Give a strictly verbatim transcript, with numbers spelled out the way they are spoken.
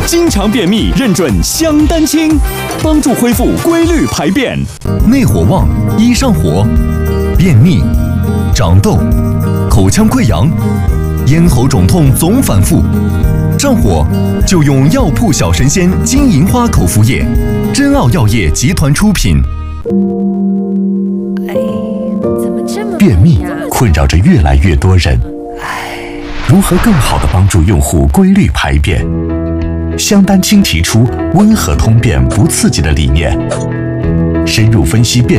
经常便秘，认准香丹清，帮助恢复规律排便。 内火旺，易上火，便秘、长痘、口腔溃疡、咽喉肿痛总反复，上火就用药铺小神仙金银花口服液，珍奥药业集团出品。 哎，怎么这么便秘困扰着越来越多人，如何更好地帮助用户规律排便？香丹清提出温和通便不刺激的理念，深入分析便